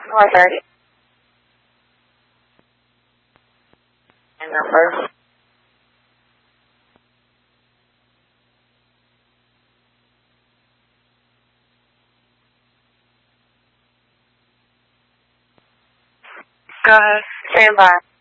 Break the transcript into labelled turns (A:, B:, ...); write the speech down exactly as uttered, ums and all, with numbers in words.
A: four thirty. And number. Go ahead. Stand by.